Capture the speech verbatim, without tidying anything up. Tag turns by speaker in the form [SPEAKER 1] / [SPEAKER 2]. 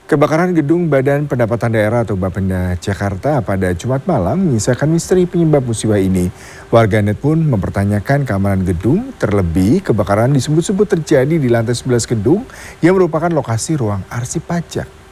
[SPEAKER 1] Kebakaran gedung Badan Pendapatan Daerah atau Bapenda Jakarta pada Jumat malam menyisakan misteri penyebab musibah ini. Warganet pun mempertanyakan keamanan gedung, terlebih kebakaran disebut-sebut terjadi di lantai sebelas gedung yang merupakan lokasi ruang arsip pajak.